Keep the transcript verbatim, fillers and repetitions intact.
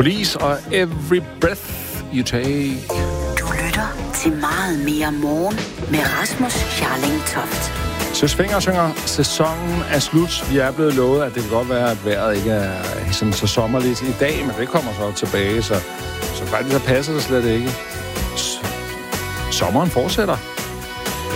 Police og Every Breath You Take. Du lytter til Meget Mere Morgen med Rasmus Scharling Toft. Søs Fenger synger, sæsonen er slut. Vi er blevet lovet, at det kan godt være, at vejret ikke er sådan så sommerligt i dag, men det kommer så tilbage, så, så faktisk så passer det slet ikke. S- sommeren fortsætter.